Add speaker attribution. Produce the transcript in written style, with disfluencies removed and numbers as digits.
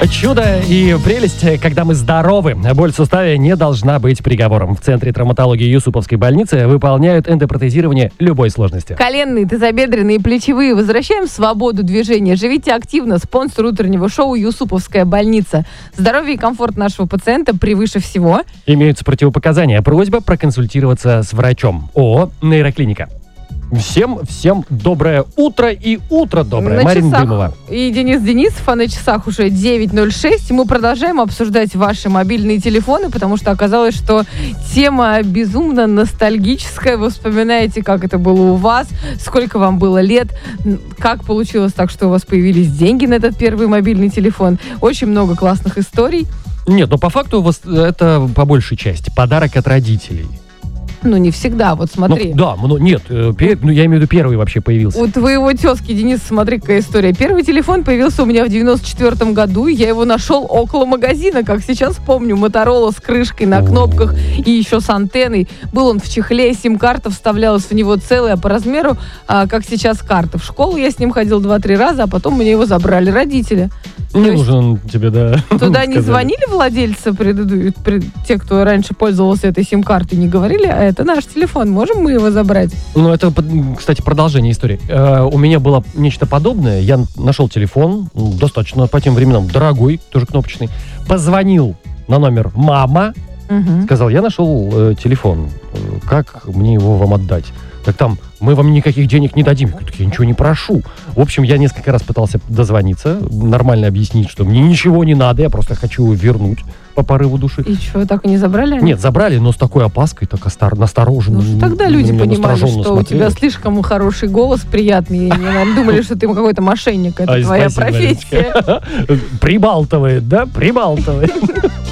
Speaker 1: Чудо и прелесть, когда мы здоровы. Боль в суставе не должна быть приговором. В Центре травматологии Юсуповской больницы выполняют эндопротезирование любой сложности.
Speaker 2: Коленные, тазобедренные и плечевые. Возвращаем свободу движения. Живите активно. Спонсор утреннего шоу Юсуповская больница. Здоровье и комфорт нашего пациента превыше всего.
Speaker 1: Имеются противопоказания. Просьба проконсультироваться с врачом. ООО «Нейроклиника». Всем доброе утро и утро доброе.
Speaker 2: На
Speaker 1: Марина
Speaker 2: часах
Speaker 1: Дымова.
Speaker 2: и Денис Денисов, а на часах уже 9:06. Мы продолжаем обсуждать ваши мобильные телефоны, потому что оказалось, что тема безумно ностальгическая. Вы вспоминаете, как это было у вас, сколько вам было лет, как получилось так, что у вас появились деньги на этот первый мобильный телефон. Очень много классных историй.
Speaker 1: Нет, но по факту это по большей части подарок от родителей.
Speaker 2: Ну, не всегда, вот смотри.
Speaker 1: Я имею в виду первый вообще появился.
Speaker 2: У твоего тезки, Денис, смотри, какая история. Первый телефон появился у меня в 94-м году, и я его нашел около магазина, как сейчас помню, Моторола с крышкой на кнопках и еще с антенной. Был он в чехле, сим-карта вставлялась в него целая по размеру, как сейчас карта. В школу я с ним ходил 2-3 раза, а потом мне его забрали родители.
Speaker 1: Не нужен он тебе, да.
Speaker 2: Туда не звонили владельцы, те, кто раньше пользовался этой сим-картой, не говорили, а это наш телефон, можем мы его забрать?
Speaker 1: Ну, это, кстати, продолжение истории. У меня было нечто подобное. Я нашел телефон, достаточно по тем временам дорогой, тоже кнопочный. Позвонил на номер «Мама», сказал, я нашел телефон, как мне его вам отдать? Так там, мы вам никаких денег не дадим. Я ничего не прошу. В общем, я несколько раз пытался дозвониться, нормально объяснить, что мне ничего не надо, я просто хочу его вернуть по порыву души.
Speaker 2: И что, так и не забрали?
Speaker 1: Нет, забрали, но с такой опаской, так настороженно.
Speaker 2: Ну, тогда люди понимали, что у тебя слишком хороший голос, приятный, и они думали, что ты какой-то мошенник, это твоя профессия.
Speaker 1: Прибалтывает, да? Прибалтывает.